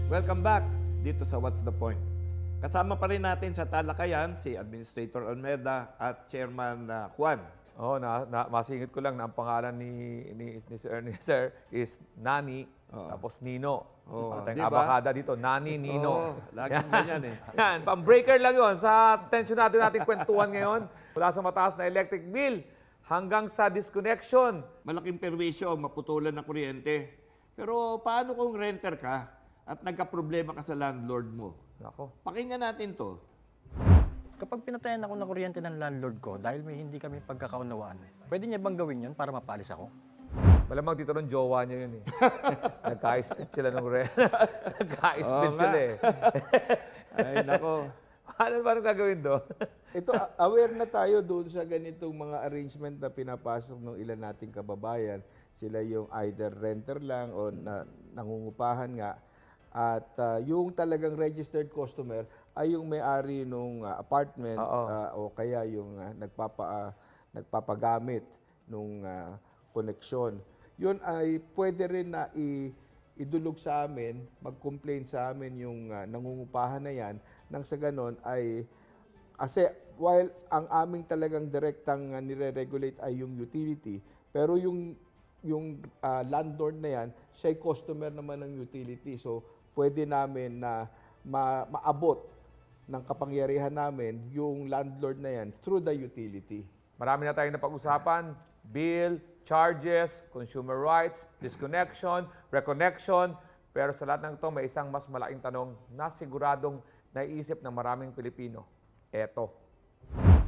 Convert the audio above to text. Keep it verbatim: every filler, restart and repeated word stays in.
Welcome back dito sa What's the Point. Kasama pa rin natin sa talakayan si Administrator Almeda at Chairman uh, Juan. Oh, na, na, masingit ko lang na ang pangalan ni, ni, ni, Sir, ni Sir is Nani, Oo. tapos Nino. Oo, At ang di ba? abakada dito, Nani, Nino. Oo, laging ganyan eh. Yan, pang-breaker lang yon sa tension natin nating kwentuhan ngayon. Mula sa mataas na electric bill hanggang sa disconnection. Malaking perwisyo, maputulan ng kuryente. Pero paano kung renter ka at nagka-problema ka sa landlord mo? Nako. Pakinggan natin to. Kapag pinatayan ako ng kuryente ng landlord ko dahil may hindi kami pagkakaunawaan, pwede niya bang gawin yun para mapalis ako? Malamang dito ron, jowa niya yun eh. Nagka-split sila ng re. Nagka-split Oo sila nga. eh. Ay, nako. Paano ba gagawin doon? Ito, a- aware na tayo doon sa ganitong mga arrangement na pinapasok ng ilan nating kababayan. Sila yung either renter lang o na, nangungupahan nga. At ah, yung talagang registered customer ay yung may-ari ng apartment Oo. ah, o kaya yung ah, nagpapa, ah, nagpapagamit ng koneksyon. Yun ay pwede rin na i- idulog sa amin, mag-complain sa amin yung ah, nangungupahan na yan, nang sa ganon ay, kasi while ang aming talagang direktang uh, nire-regulate ay yung utility, pero yung yung ah, landlord na yan, siya ay customer naman ng utility. So, pwede namin na ma- maabot ng kapangyarihan namin yung landlord na yan through the utility. Marami na tayong napag-usapan. Bill, charges, consumer rights, disconnection, reconnection. Pero sa lahat ng ito, may isang mas malaking tanong na siguradong naiisip ng maraming Pilipino. Eto.